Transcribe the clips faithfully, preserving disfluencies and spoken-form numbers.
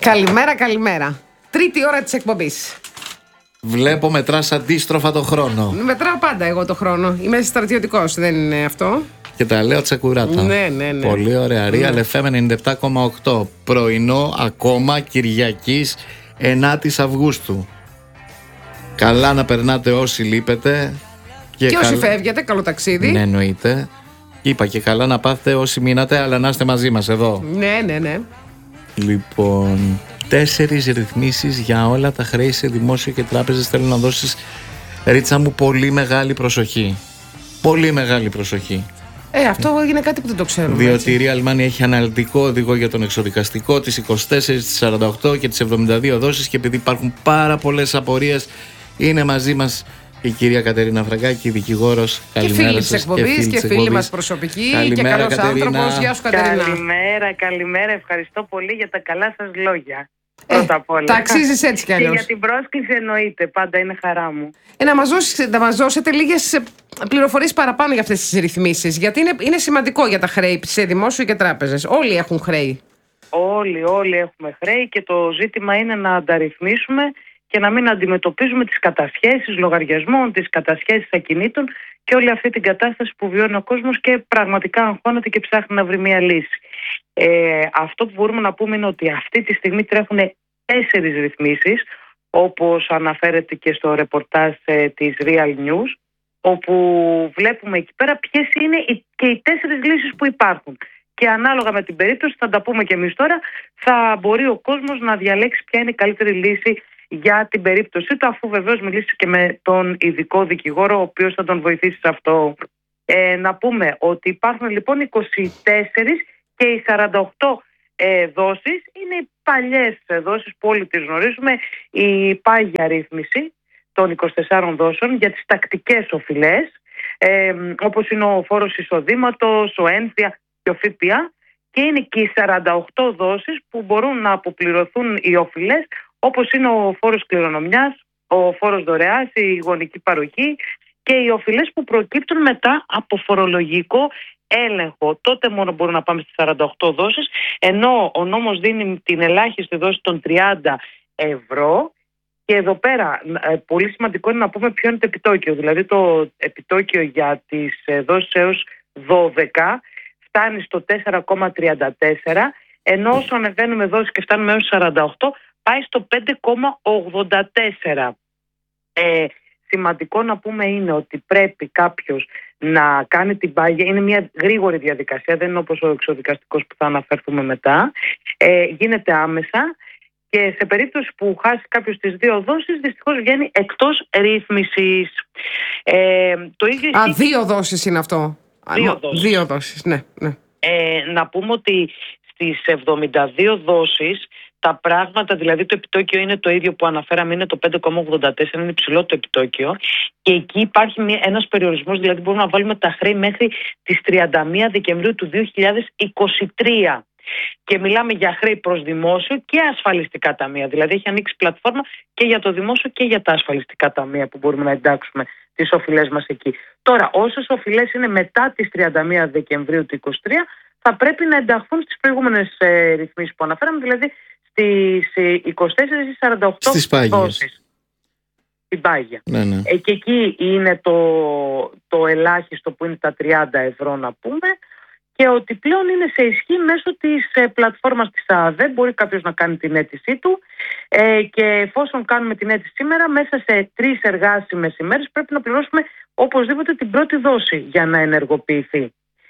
Καλημέρα, καλημέρα. Τρίτη ώρα της εκπομπής. Βλέπω μετράς αντίστροφα το χρόνο. Μετράω πάντα εγώ το χρόνο. Είμαι στρατιωτικός, δεν είναι αυτό? Και τα λέω τσεκουράτα. Ναι, ναι, ναι. Πολύ ωραία. Real Ναι. εφ εμ ενενήντα επτά κόμμα οκτώ. Πρωινό ακόμα Κυριακής ενάτη Αυγούστου. Καλά να περνάτε όσοι λείπετε. Και, και όσοι καλ... φεύγετε, καλό ταξίδι. Ναι, εννοείται. Είπα και καλά να πάθετε όσοι μείνατε, αλλά να είστε μαζί μας εδώ. Ναι, ναι, ναι. Λοιπόν, τέσσερις ρυθμίσεις για όλα τα χρέη σε δημόσιο και τράπεζες. Θέλω να δώσεις, Ρίτσα μου, πολύ μεγάλη προσοχή. Πολύ μεγάλη προσοχή. Ε, αυτό είναι κάτι που δεν το ξέρουμε. Διότι έτσι. η Real Money έχει αναλυτικό οδηγό για τον εξοδικαστικό, τις είκοσι τέσσερις, τις σαράντα οκτώ και τις εβδομήντα δύο δόσεις, και επειδή υπάρχουν πάρα πολλές απορίες, είναι μαζί μας η κυρία Κατερίνα Φραγκάκη, δικηγόρος. Καλημέρα φίλη σας. της εκπομπής και φίλη μας προσωπική. Καλημέρα, και καλός Κατερίνα. άνθρωπος. Γεια σου, Κατερίνα. Καλημέρα, καλημέρα. Ευχαριστώ πολύ για τα καλά σας λόγια. Ε, Πρώτα απ' όλα. Τα αξίζεις έτσι κι Και αλλιώς. για την πρόσκληση εννοείται. Πάντα είναι χαρά μου. Ε, να μας δώσεις, να μας δώσετε λίγες πληροφορίες παραπάνω για αυτές τις ρυθμίσεις. Γιατί είναι, είναι σημαντικό για τα χρέη σε δημόσιο και τράπεζες. Όλοι έχουν χρέη. Όλοι, όλοι έχουμε χρέη και το ζήτημα είναι να ανταρρυθμίσουμε και να μην αντιμετωπίζουμε τις κατασχέσεις λογαριασμών, τις κατασχέσεις ακινήτων και όλη αυτή την κατάσταση που βιώνει ο κόσμος και πραγματικά αγχώνεται και ψάχνει να βρει μια λύση. Ε, αυτό που μπορούμε να πούμε είναι ότι αυτή τη στιγμή τρέχουν τέσσερις ρυθμίσεις, όπως αναφέρεται και στο ρεπορτάζ ε, της Real News, όπου βλέπουμε εκεί πέρα ποιες είναι οι, και οι τέσσερις λύσεις που υπάρχουν. Και ανάλογα με την περίπτωση, θα τα πούμε και εμείς τώρα, θα μπορεί ο κόσμος να διαλέξει ποια είναι η καλύτερη λύση για την περίπτωσή του, αφού βεβαίως μιλήσει και με τον ειδικό δικηγόρο, ο οποίος θα τον βοηθήσει σε αυτό. Ε, να πούμε ότι υπάρχουν λοιπόν είκοσι τέσσερις και οι σαράντα οκτώ ε, δόσεις είναι οι παλιές δόσεις που όλοι τις γνωρίζουμε, η πάγια ρύθμιση των είκοσι τεσσάρων δόσεων για τις τακτικές οφειλές, ε, όπως είναι ο φόρος εισοδήματος, ο ένφια και ο ΦΠΑ, και είναι και οι σαράντα οκτώ δόσεις που μπορούν να αποπληρωθούν οι οφειλές, όπως είναι ο φόρος κληρονομιάς, ο φόρος δωρεάς, η γονική παροχή και οι οφειλές που προκύπτουν μετά από φορολογικό έλεγχο. Τότε μόνο μπορούμε να πάμε στις σαράντα οκτώ δόσεις, ενώ ο νόμος δίνει την ελάχιστη δόση των τριάντα ευρώ. Και εδώ πέρα πολύ σημαντικό είναι να πούμε ποιο είναι το επιτόκιο. Δηλαδή το επιτόκιο για τις δόσεις έως δώδεκα φτάνει στο τέσσερα κόμμα τριάντα τέσσερα, ενώ όσο ανεβαίνουμε δόσεις και φτάνουμε έως σαράντα οκτώ πάει στο πέντε κόμμα ογδόντα τέσσερα. Ε, σημαντικό να πούμε είναι ότι πρέπει κάποιος να κάνει την πάγια. Είναι μια γρήγορη διαδικασία, δεν είναι όπως ο εξοδικαστικός που θα αναφερθούμε μετά. Ε, γίνεται άμεσα και σε περίπτωση που χάσει κάποιος τις δύο δόσεις, δυστυχώς βγαίνει εκτός ρύθμισης. Ε, το ίδιο Α, δύο δόσεις είναι αυτό. Δύο δόσεις. Δύο δόσεις, ναι, ναι. Ε, να πούμε ότι στις εβδομήντα δύο δόσεις τα πράγματα, δηλαδή το επιτόκιο είναι το ίδιο που αναφέραμε, είναι το πέντε κόμμα ογδόντα τέσσερα, είναι υψηλό το επιτόκιο, και εκεί υπάρχει μια, ένας περιορισμός, δηλαδή μπορούμε να βάλουμε τα χρέη μέχρι τις τριάντα μία Δεκεμβρίου του δύο χιλιάδες είκοσι τρία. Και μιλάμε για χρέη προς δημόσιο και ασφαλιστικά ταμεία. Δηλαδή έχει ανοίξει πλατφόρμα και για το δημόσιο και για τα ασφαλιστικά ταμεία που μπορούμε να εντάξουμε τις οφειλές μας εκεί. Τώρα, όσες οφειλές είναι μετά τις τριάντα μία Δεκεμβρίου του είκοσι τρία, θα πρέπει να ενταχθούν στις προηγούμενες ε, ρυθμίσεις που αναφέραμε, δηλαδή στις ε, είκοσι τέσσερις ή σαράντα οκτώ δόσεις. Στην πάγια. Ναι, ναι. Ε, και εκεί είναι το, το ελάχιστο που είναι τα τριάντα ευρώ να πούμε, και ότι πλέον είναι σε ισχύ μέσω της ε, πλατφόρμας της ΑΔΕ. Μπορεί κάποιος να κάνει την αίτησή του ε, και εφόσον κάνουμε την αίτηση σήμερα, μέσα σε τρεις εργάσιμες ημέρες πρέπει να πληρώσουμε οπωσδήποτε την πρώτη δόση για να ενεργοποιηθεί.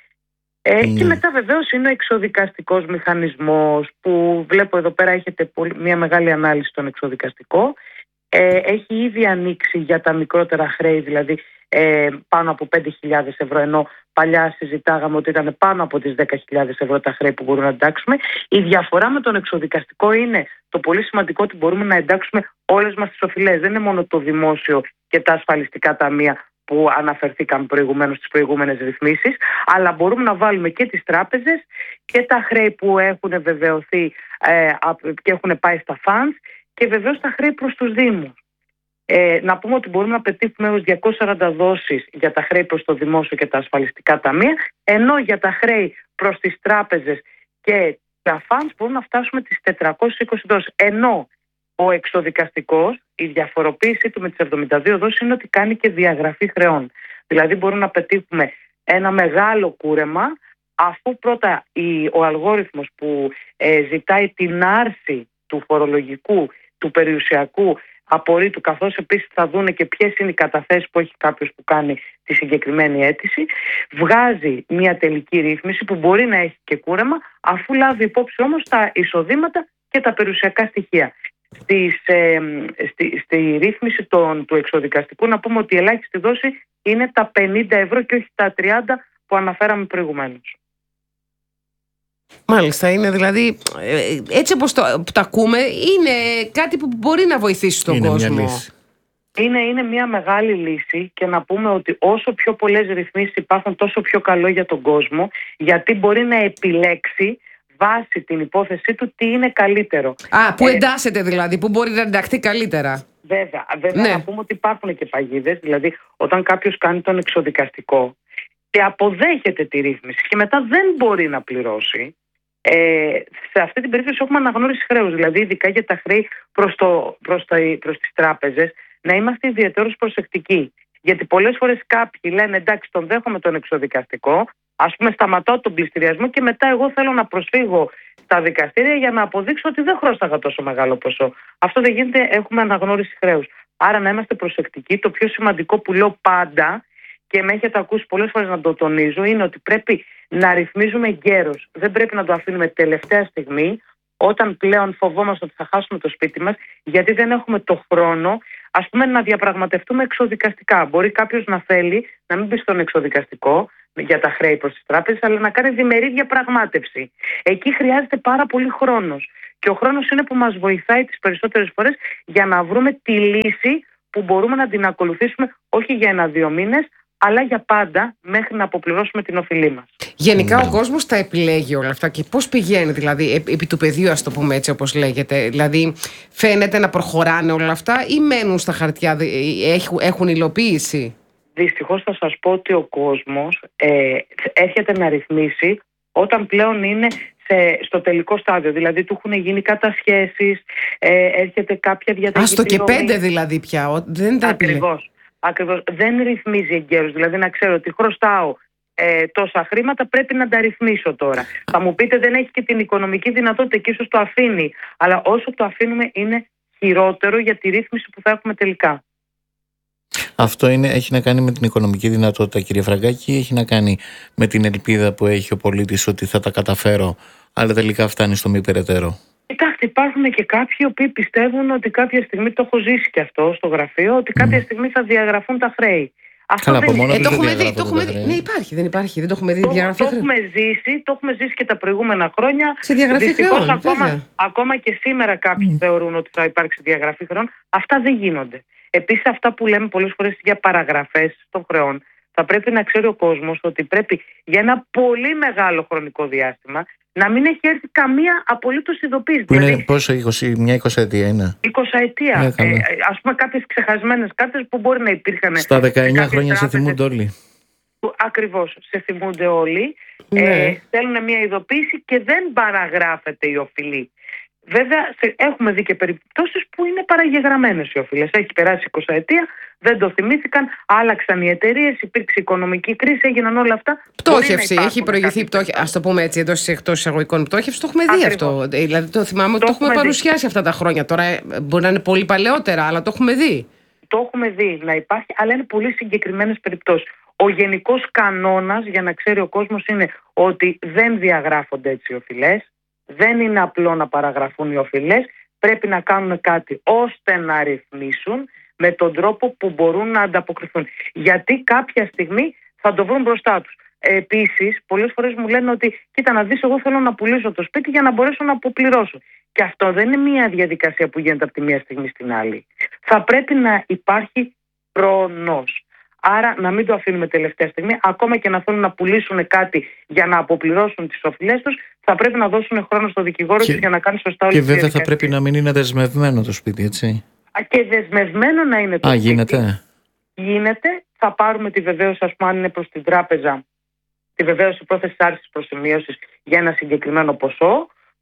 Ε, mm. Και μετά βεβαίως είναι ο εξοδικαστικός μηχανισμός, που βλέπω εδώ πέρα έχετε πολύ, μια μεγάλη ανάλυση στον εξοδικαστικό. Ε, έχει ήδη ανοίξει για τα μικρότερα χρέη, δηλαδή ε, πάνω από πέντε χιλιάδες ευρώ, ενώ παλιά συζητάγαμε ότι ήταν πάνω από τις δέκα χιλιάδες ευρώ τα χρέη που μπορούμε να εντάξουμε. Η διαφορά με τον εξοδικαστικό είναι το πολύ σημαντικό ότι μπορούμε να εντάξουμε όλες μας τις οφειλές. Δεν είναι μόνο το δημόσιο και τα ασφαλιστικά ταμεία που αναφερθήκαμε προηγουμένως στις προηγούμενες ρυθμίσεις, αλλά μπορούμε να βάλουμε και τις τράπεζες και τα χρέη που έχουν βεβαιωθεί ε, και έχουν πάει στα funds, και βεβαίως τα χρέη προς τους Δήμους. Ε, να πούμε ότι μπορούμε να πετύχουμε έως διακόσιες σαράντα δόσεις για τα χρέη προς το δημόσιο και τα ασφαλιστικά ταμεία, ενώ για τα χρέη προς τις τράπεζες και τα funds μπορούν να φτάσουμε τις τετρακόσιες είκοσι δόσεις. Ενώ ο εξοδικαστικός, η διαφοροποίησή του με τις εβδομήντα δύο δόσεις είναι ότι κάνει και διαγραφή χρεών. Δηλαδή μπορούμε να πετύχουμε ένα μεγάλο κούρεμα, αφού πρώτα η, ο αλγόριθμος που ε, ζητάει την άρση του φορολογικού, του περιουσιακού απορρίτου, καθώς επίσης θα δούνε και ποιες είναι οι καταθέσεις που έχει κάποιος που κάνει τη συγκεκριμένη αίτηση, βγάζει μια τελική ρύθμιση που μπορεί να έχει και κούρεμα, αφού λάβει υπόψη όμως τα εισοδήματα και τα περιουσιακά στοιχεία. Στις, ε, στη, στη ρύθμιση των, του εξοδικαστικού να πούμε ότι η ελάχιστη δόση είναι τα πενήντα ευρώ και όχι τα τριάντα που αναφέραμε προηγουμένως. Μάλιστα, είναι δηλαδή, έτσι όπως το, το ακούμε, είναι κάτι που μπορεί να βοηθήσει τον είναι κόσμο. Μια λύση. Είναι, είναι μια μεγάλη λύση και να πούμε ότι όσο πιο πολλές ρυθμίσεις υπάρχουν τόσο πιο καλό για τον κόσμο, γιατί μπορεί να επιλέξει βάσει την υπόθεσή του τι είναι καλύτερο. Α, που ε, εντάσσεται δηλαδή, που μπορεί να ενταχθεί καλύτερα. Βέβαια, βέβαια ναι. Να πούμε ότι υπάρχουν και παγίδες, δηλαδή όταν κάποιος κάνει τον εξοδικαστικό και αποδέχεται τη ρύθμιση και μετά δεν μπορεί να πληρώσει, ε, σε αυτή την περίπτωση έχουμε αναγνώριση χρέους, δηλαδή ειδικά για τα χρέη προς, το, προς, τα, προς τις τράπεζες, να είμαστε ιδιαίτερως προσεκτικοί. Γιατί πολλές φορές κάποιοι λένε εντάξει, τον δέχομαι τον εξοδικαστικό, ας πούμε σταματάω τον πληστηριασμό και μετά εγώ θέλω να προσφύγω στα δικαστήρια για να αποδείξω ότι δεν χρωστάγα τόσο μεγάλο ποσό. Αυτό δεν γίνεται, έχουμε αναγνώριση χρέους. Άρα να είμαστε προσεκτικοί. Το πιο σημαντικό που λέω πάντα και με έχετε ακούσει πολλές φορές να το τονίζω είναι ότι πρέπει να ρυθμίζουμε γέρος. Δεν πρέπει να το αφήνουμε τελευταία στιγμή, όταν πλέον φοβόμαστε ότι θα χάσουμε το σπίτι μας, γιατί δεν έχουμε το χρόνο, ας πούμε, να διαπραγματευτούμε εξοδικαστικά. Μπορεί κάποιος να θέλει να μην μπει στον εξοδικαστικό για τα χρέη προς τις τράπεζες, αλλά να κάνει διμερή διαπραγμάτευση. Εκεί χρειάζεται πάρα πολύ χρόνος. Και ο χρόνος είναι που μας βοηθάει τις περισσότερες φορές για να βρούμε τη λύση που μπορούμε να την ακολουθήσουμε όχι για ένα-δύο μήνες, αλλά για πάντα μέχρι να αποπληρώσουμε την οφειλή μας. Γενικά ο κόσμος τα επιλέγει όλα αυτά και πώς πηγαίνει δηλαδή επί του πεδίου, ας το πούμε έτσι όπως λέγεται. Δηλαδή φαίνεται να προχωράνε όλα αυτά ή μένουν στα χαρτιά, έχουν, έχουν υλοποίηση? Δυστυχώς θα σας πω ότι ο κόσμος ε, έρχεται να ρυθμίσει όταν πλέον είναι σε, στο τελικό στάδιο. Δηλαδή του έχουν γίνει κατασχέσεις, ε, έρχεται κάποια διαταγή. Άστο και πέντε δηλαδή πια, δεν τα επιλέγει. Ακριβώς. Ακριβώς. Δεν ρυθμίζει εγκαίρως. Δηλαδή να ξέρω ότι χρωστάω ε, τόσα χρήματα, πρέπει να τα ρυθμίσω τώρα. Θα μου πείτε δεν έχει και την οικονομική δυνατότητα και ίσως το αφήνει. Αλλά όσο το αφήνουμε είναι χειρότερο για τη ρύθμιση που θα έχουμε τελικά. Αυτό είναι, έχει να κάνει με την οικονομική δυνατότητα, κύριε Φραγκάκη, ή έχει να κάνει με την ελπίδα που έχει ο πολίτης ότι θα τα καταφέρω, αλλά τελικά φτάνει στο μη περαιτέρω? Κοιτάξτε, υπάρχουν και κάποιοι οι οποίοι πιστεύουν ότι κάποια στιγμή, το έχω ζήσει και αυτό στο γραφείο, ότι κάποια mm. στιγμή θα διαγραφούν τα χρέη. Αυτό Καλά, δεν είναι. Ε, το έχουμε δει. Το έχουμε δει. Ναι, υπάρχει, δεν υπάρχει. Δεν το έχουμε δει. Το, διαγραφή το έχουμε ζήσει, το έχουμε ζήσει και τα προηγούμενα χρόνια. Σε διαγραφή χρεών, ακόμα, ακόμα και σήμερα κάποιοι mm. θεωρούν ότι θα υπάρξει διαγραφή χρεών. Αυτά δεν γίνονται. Επίσης, αυτά που λέμε πολλές φορές για παραγραφές των χρεών, θα πρέπει να ξέρει ο κόσμος ότι πρέπει για ένα πολύ μεγάλο χρονικό διάστημα να μην έχει έρθει καμία απολύτως ειδοποίηση. Που είναι δηλαδή, πόσο, είκοσι, μια εικοσαετία είναι. εικοσαετία. Ε, ε, ας πούμε κάποιες ξεχασμένες κάρτες που μπορεί να υπήρχαν. Στα δεκαεννιά χρόνια σε θυμούνται όλοι. Ακριβώς, σε θυμούνται όλοι. Ναι. Ε, στέλνουν μια ειδοποίηση και δεν παραγράφεται η οφειλή. Βέβαια, έχουμε δει και περιπτώσεις που είναι παραγεγραμμένες οι οφειλές. Έχει περάσει εικοσαετία, δεν το θυμήθηκαν, άλλαξαν οι εταιρείες, υπήρξε οικονομική κρίση, έγιναν όλα αυτά. Πτώχευση, έχει προηγηθεί πτώχευση. Ας το πούμε έτσι, εντός εκτός εισαγωγικών πτώχευση, το έχουμε δει. Ακριβώς. Αυτό. Δηλαδή, το θυμάμαι ότι το, το έχουμε παρουσιάσει δει. Αυτά τα χρόνια. Τώρα μπορεί να είναι πολύ παλαιότερα, αλλά το έχουμε δει. Το έχουμε δει να υπάρχει, αλλά είναι πολύ συγκεκριμένες περιπτώσεις. Ο γενικός κανόνας, για να ξέρει ο κόσμος, είναι ότι δεν διαγράφονται έτσι οι οφειλές. Δεν είναι απλό να παραγραφούν οι οφειλές, πρέπει να κάνουν κάτι ώστε να ρυθμίσουν με τον τρόπο που μπορούν να ανταποκριθούν. Γιατί κάποια στιγμή θα το βρουν μπροστά τους. Επίσης, πολλές φορές μου λένε ότι κοίτα να δεις, εγώ θέλω να πουλήσω το σπίτι για να μπορέσω να αποπληρώσω. Και αυτό δεν είναι μια διαδικασία που γίνεται από τη μία στιγμή στην άλλη. Θα πρέπει να υπάρχει χρόνος. Άρα να μην το αφήνουμε τελευταία στιγμή, ακόμα και να θέλουν να πουλήσουν κάτι για να αποπληρώσουν τις οφειλές τους, θα πρέπει να δώσουν χρόνο στο δικηγόρο τους για να κάνει σωστά όλη τη διαδικασία. Και βέβαια θα πρέπει να μην είναι δεσμευμένο το σπίτι, έτσι. Και δεσμευμένο να είναι το Α, σπίτι. γίνεται. Γίνεται. Θα πάρουμε τη βεβαίωση, ας πούμε, αν είναι προς την τράπεζα, τη βεβαίωση πρόθεσης άρσης προσημείωσης για ένα συγκεκριμένο ποσό,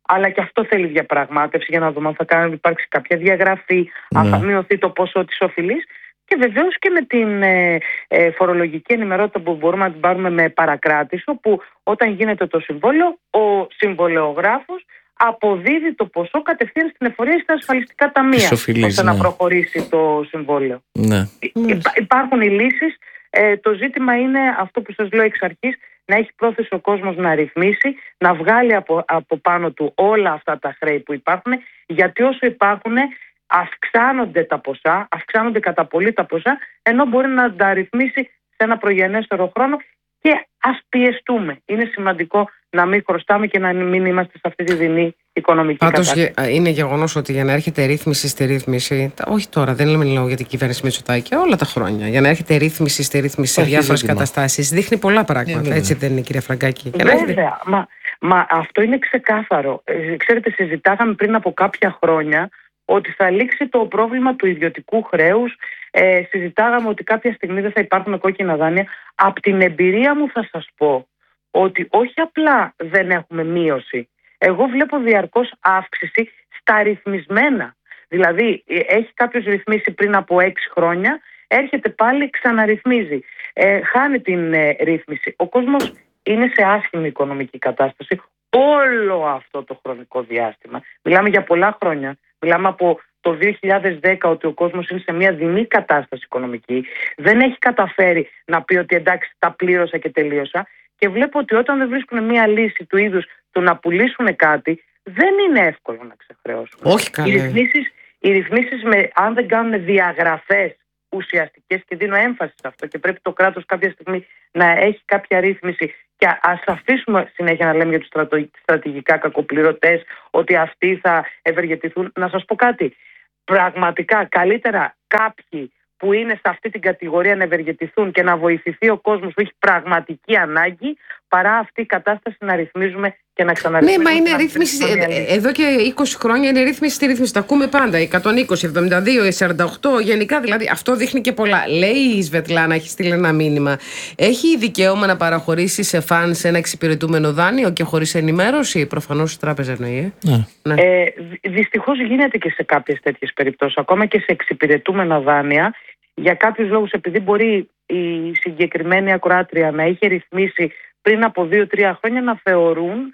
αλλά και αυτό θέλει διαπραγμάτευση για να δούμε αν θα κάνει, υπάρξει κάποια διαγραφή, αν Ναι. θα μειωθεί το ποσό της οφειλής. Και βεβαίως και με την ε, ε, φορολογική ενημερότητα που μπορούμε να την πάρουμε με παρακράτηση, όπου όταν γίνεται το συμβόλαιο, ο συμβολεογράφος αποδίδει το ποσό κατευθείαν στην εφορία ή στα ασφαλιστικά ταμεία, οφειλής, ώστε ναι. να προχωρήσει το συμβόλαιο. Ναι. Υπά- υπάρχουν οι λύσεις. Ε, το ζήτημα είναι αυτό που σας λέω εξ αρχής, να έχει πρόθεση ο κόσμος να ρυθμίσει, να βγάλει από, από πάνω του όλα αυτά τα χρέη που υπάρχουν, γιατί όσο υπάρχουν αυξάνονται τα ποσά, αυξάνονται κατά πολύ τα ποσά, ενώ μπορεί να τα ρυθμίσει σε ένα προγενέστερο χρόνο. Και ας πιεστούμε. Είναι σημαντικό να μην χρωστάμε και να μην είμαστε σε αυτή τη δεινή οικονομική Πάντως κατάσταση. είναι γεγονός ότι για να έρχεται ρύθμιση στη ρύθμιση, τα- όχι τώρα, δεν λέμε λέω για την κυβέρνηση Μητσοτάκη, όλα τα χρόνια. Για να έρχεται ρύθμιση στη ρύθμιση σε Όχι διάφορες ζήτημα. καταστάσεις, δείχνει πολλά πράγματα. βέβαια. Έτσι δεν είναι, κυρία Φραγκάκη? Για να έρχεται- Βέβαια, μα, μα αυτό είναι ξεκάθαρο. Ε, ξέρετε, συζητάγαμε πριν από κάποια χρόνια ότι θα λήξει το πρόβλημα του ιδιωτικού χρέους. Ε, συζητάγαμε ότι κάποια στιγμή δεν θα υπάρχουν κόκκινα δάνεια. Από την εμπειρία μου θα σας πω ότι όχι απλά δεν έχουμε μείωση. Εγώ βλέπω διαρκώς αύξηση στα ρυθμισμένα. Δηλαδή, ε, έχει κάποιος ρυθμίσει πριν από έξι χρόνια, έρχεται πάλι, ξαναρυθμίζει. Ε, χάνει την ε, ρύθμιση. Ο κόσμος είναι σε άσχημη οικονομική κατάσταση όλο αυτό το χρονικό διάστημα. Μιλάμε για πολλά χρόνια. Μιλάμε από το δύο χιλιάδες δέκα ότι ο κόσμος είναι σε μια δεινή κατάσταση οικονομική. Δεν έχει καταφέρει να πει ότι εντάξει, τα πλήρωσα και τελείωσα. Και βλέπω ότι όταν δεν βρίσκουν μια λύση του είδους του να πουλήσουν κάτι, δεν είναι εύκολο να ξεχρεώσουν. Όχι Οι καλά. ρυθμίσεις, οι ρυθμίσεις με, αν δεν κάνουν διαγραφές ουσιαστικές, και δίνω έμφαση σε αυτό, και πρέπει το κράτος κάποια στιγμή να έχει κάποια ρύθμιση, και ας αφήσουμε συνέχεια να λέμε για τους στρατο, στρατηγικά κακοπληρωτές ότι αυτοί θα ευεργετηθούν. Να σας πω κάτι, πραγματικά καλύτερα κάποιοι που είναι σε αυτή την κατηγορία να ευεργετηθούν και να βοηθηθεί ο κόσμος που έχει πραγματική ανάγκη, παρά αυτή η κατάσταση να ρυθμίζουμε και να Ναι, ξαναρυθμίζουμε. μα είναι και να ρύθμιση. βρίσκουμε ε, μια λύση. Εδώ και είκοσι χρόνια είναι ρύθμιση στη ρύθμιση. Τα ακούμε πάντα. εκατόν είκοσι, εβδομήντα δύο, σαράντα οκτώ. Γενικά δηλαδή αυτό δείχνει και πολλά. Λέει η Σβετλάνα, έχει στείλει ένα μήνυμα. Έχει δικαίωμα να παραχωρήσει σε φαν σε ένα εξυπηρετούμενο δάνειο και χωρίς ενημέρωση? Προφανώς η τράπεζα εννοεί. Ναι. Ναι. Ε, δυ- δυστυχώς γίνεται και σε κάποιες τέτοιες περιπτώσεις, ακόμα και σε εξυπηρετούμενα δάνεια. Για κάποιους λόγους, επειδή μπορεί η συγκεκριμένη ακροάτρια να είχε ρυθμίσει πριν από δύο τρία χρόνια, να θεωρούν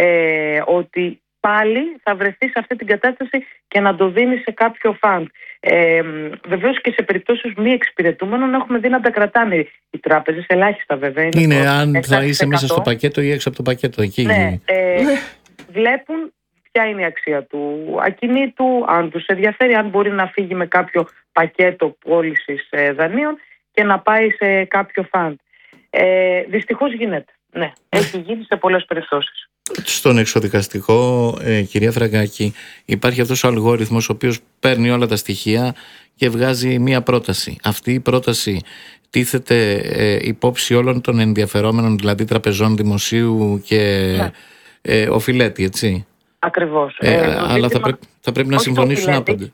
ε, ότι πάλι θα βρεθεί σε αυτή την κατάσταση και να το δίνει σε κάποιο φαντ. Ε, βεβαίως και σε περιπτώσεις μη εξυπηρετούμενων έχουμε δει να τα κρατάνε οι τράπεζες, ελάχιστα βέβαια. Είναι, Είναι το αν θα επτά τοις είσαι μέσα εκατό. στο πακέτο ή έξω από το πακέτο. Εκεί. Ναι, ε, βλέπουν ποια είναι η αξία του ακινήτου, αν τους ενδιαφέρει, αν μπορεί να φύγει με κάποιο πακέτο πώλησης ε, δανείων και να πάει σε κάποιο φαντ. Ε, δυστυχώς γίνεται. Ναι, έχει γίνει σε πολλές περιπτώσεις. Στον εξοδικαστικό, ε, κυρία Φραγκάκη, υπάρχει αυτός ο αλγόριθμος ο οποίος παίρνει όλα τα στοιχεία και βγάζει μία πρόταση. Αυτή η πρόταση τίθεται ε, υπόψη όλων των ενδιαφερόμενων, δηλαδή τραπεζών, δημοσίου και Ναι. ε, οφειλέτη, έτσι. Ακριβώς. Ε, Ε, το αλλά θα, ζήτημα- πρέ- θα πρέπει να όχι το συμφωνήσουν οφειλέτη. άπαντε.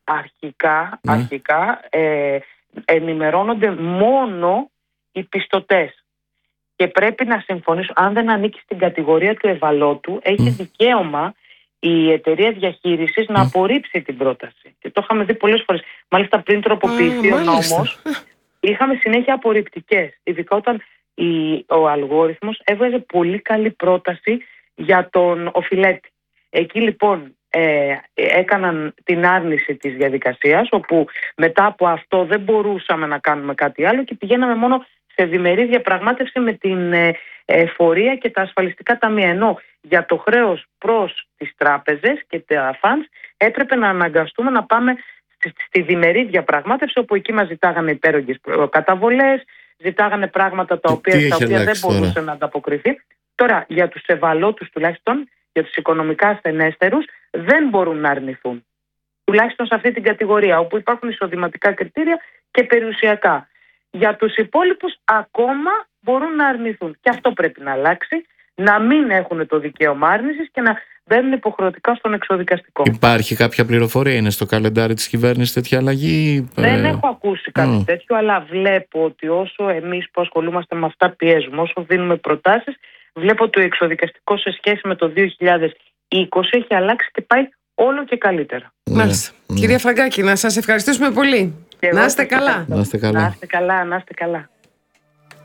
Αρχικά, Ναι. αρχικά ε, ενημερώνονται μόνο οι πιστωτές. Και πρέπει να συμφωνήσω, αν δεν ανήκει στην κατηγορία του ευαλώτου, έχει δικαίωμα η εταιρεία διαχείρισης να απορρίψει την πρόταση. Και το είχαμε δει πολλές φορές. Μάλιστα πριν τροποποιηθεί Α, ο μάλιστα. νόμος, είχαμε συνέχεια απορριπτικές. Ειδικά όταν η, ο αλγόριθμος έβγαζε πολύ καλή πρόταση για τον οφειλέτη. Εκεί λοιπόν ε, έκαναν την άρνηση της διαδικασίας, όπου μετά από αυτό δεν μπορούσαμε να κάνουμε κάτι άλλο και πηγαίναμε μόνο σε διμερή διαπραγμάτευση με την ε, εφορία και τα ασφαλιστικά ταμεία. Ενώ για το χρέος προς τις τράπεζες και τα funds έπρεπε να αναγκαστούμε να πάμε στη, στη διμερή διαπραγμάτευση, όπου εκεί μας ζητάγανε υπέρογγες καταβολές, ζητάγανε πράγματα τα οποία, τι τα έχει οποία δεν αλλάξει μπορούσε τώρα? να ανταποκριθεί. Τώρα για τους ευαλώτους τουλάχιστον, για τους οικονομικά ασθενέστερους, δεν μπορούν να αρνηθούν. Τουλάχιστον σε αυτή την κατηγορία, όπου υπάρχουν εισοδηματικά κριτήρια και περιουσιακά. Για τους υπόλοιπους ακόμα μπορούν να αρνηθούν. Και αυτό πρέπει να αλλάξει, να μην έχουν το δικαίωμα άρνησης και να μπαίνουν υποχρεωτικά στον εξοδικαστικό. Υπάρχει κάποια πληροφορία, είναι στο καλεντάρι της κυβέρνησης τέτοια αλλαγή? Δεν ε, έχω ακούσει κάτι mm. τέτοιο, αλλά βλέπω ότι όσο εμείς που ασχολούμαστε με αυτά πιέζουμε, όσο δίνουμε προτάσεις, βλέπω ότι ο εξοδικαστικός σε σχέση με το δύο χιλιάδες η είκοσι έχει αλλάξει και πάει όλο και καλύτερα. Ναι, Μάλιστα. ναι. Κυρία Φραγκάκη, να σας ευχαριστήσουμε πολύ. Και Να εγώ είστε σας καλά. ευχαριστώ. Να είστε καλά. Να είστε καλά, να είστε καλά.